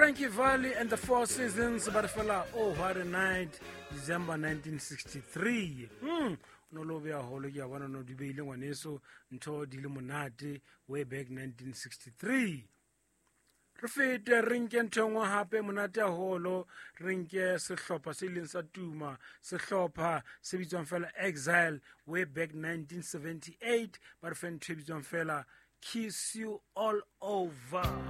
Frankie Valli and the Four Seasons, but fella, oh what a night, December 1963. No love ya holo ya wana no dibile ngwaneso ntho di le monate way back 1963. Re fete re nke nthongwa hape monate haholo, re nke sehlopha se leng sa tuma, sehlopha se bitswang fela Exile way back 1978, but re fe ntho e bitswang fela Kiss You All Over.